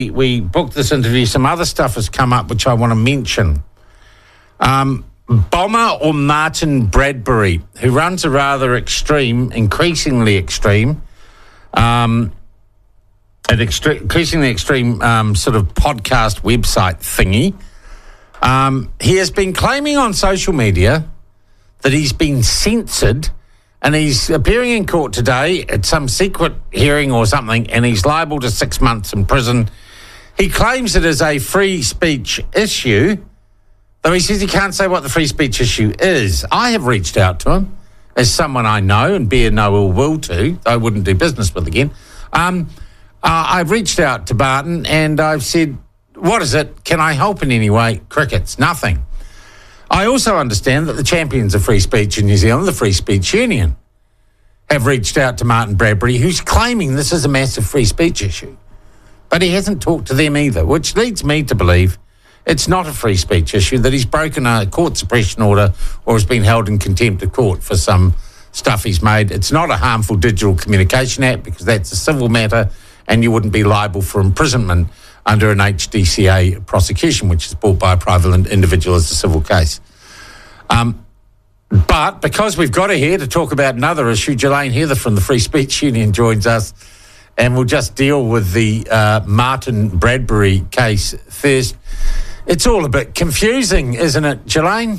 we booked this interview, some other stuff has come up which I want to mention. Bomber or Martin Bradbury, who runs a rather increasingly extreme sort of podcast website thingy. He has been claiming on social media that he's been censored, and he's appearing in court today at some secret hearing or something, and he's liable to 6 months in prison. He claims it is a free speech issue, though he says he can't say what the free speech issue is. I have reached out to him as someone I know and bear no ill will to, I wouldn't do business with again. I've reached out to Barton and I've said, what is it? Can I help in any way? Crickets, nothing. I also understand that the champions of free speech in New Zealand, the Free Speech Union, have reached out to Martin Bradbury, who's claiming this is a massive free speech issue. But he hasn't talked to them either, which leads me to believe it's not a free speech issue, that he's broken a court suppression order or has been held in contempt of court for some stuff he's made. It's not a Harmful Digital Communication Act because that's a civil matter and you wouldn't be liable for imprisonment under an HDCA prosecution, which is brought by a private individual as a civil case. But because we've got her here to talk about another issue, Jelaine Heather from the Free Speech Union joins us, and we'll just deal with the Martin Bradbury case first. It's all a bit confusing, isn't it, Jelaine?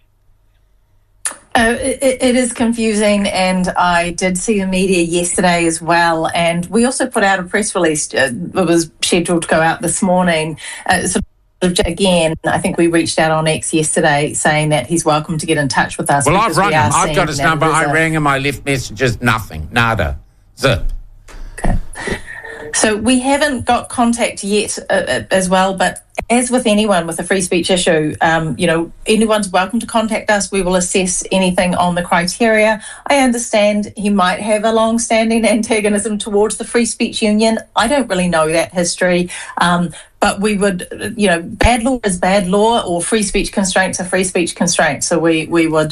It is confusing, and I did see the media yesterday as well, and we also put out a press release. It was scheduled to go out this morning. Again, I think we reached out on X yesterday saying that he's welcome to get in touch with us. Well, I've rung him. I've got his number. I rang him. I left messages. Nothing. Nada. Zip. Okay. So we haven't got contact yet as well, but as with anyone with a free speech issue, anyone's welcome to contact us. We will assess anything on the criteria. I understand he might have a long-standing antagonism towards the Free Speech Union. I don't really know that history, but we would, bad law is bad law, or free speech constraints are free speech constraints. So we would.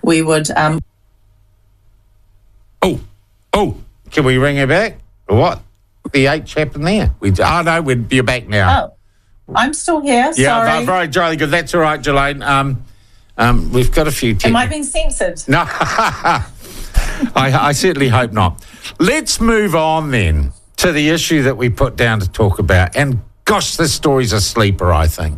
Can we ring her back or what? The H happened there. You're back now. Oh, I'm still here. Yeah, sorry. Very jolly good. That's all right, Jelaine. We've got a few. Am I being censored? No, I certainly hope not. Let's move on then to the issue that we put down to talk about. And gosh, this story's a sleeper, I think.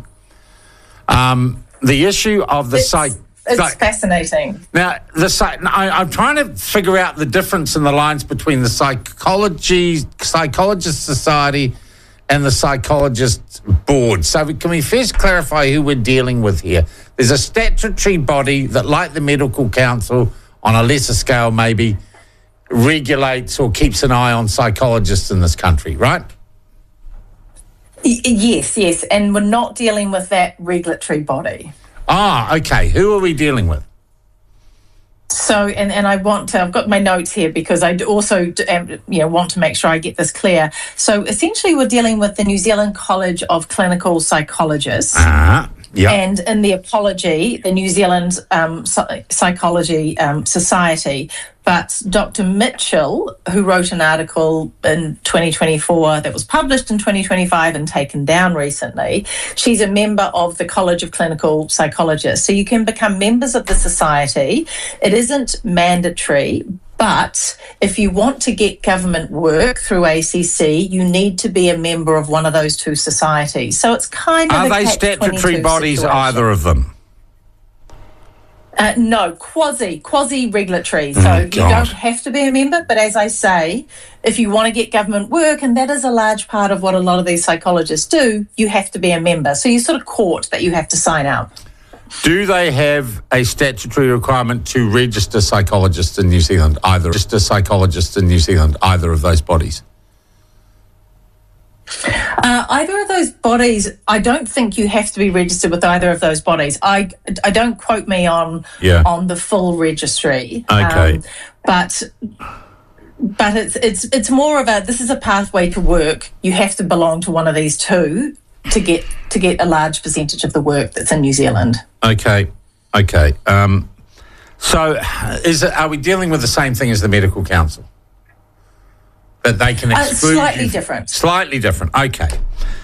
The issue of the It's fascinating. Now, I'm trying to figure out the difference in the lines between the Psychologist Society and the Psychologist Board. So can we first clarify who we're dealing with here? There's a statutory body that, like the Medical Council, on a lesser scale maybe, regulates or keeps an eye on psychologists in this country, right? Yes. And we're not dealing with that regulatory body. Ah, okay. Who are we dealing with? So, and I've got my notes here because I also, want to make sure I get this clear. So essentially we're dealing with the New Zealand College of Clinical Psychologists. Yeah. And in the apology, the New Zealand Psychology Society. But Dr. Mitchell, who wrote an article in 2024 that was published in 2025 and taken down recently, she's a member of the College of Clinical Psychologists. So you can become members of the society. It isn't mandatory, but if you want to get government work through ACC, you need to be a member of one of those two societies. So it's kind of Are they statutory bodies, situation. Either of them? No, quasi-regulatory. So you don't have to be a member, but as I say, if you want to get government work, and that is a large part of what a lot of these psychologists do, you have to be a member. So you're sort of caught that you have to sign up. Do they have a statutory requirement to register psychologists in New Zealand, either of those bodies? Either of those bodies, I don't think you have to be registered with either of those bodies. I don't quote me on the full registry. Okay. But it's more of this is a pathway to work. You have to belong to one of these two to get a large percentage of the work that's in New Zealand. Okay. So are we dealing with the same thing as the Medical Council? But they can exclude Slightly you. different. Slightly different. Okay.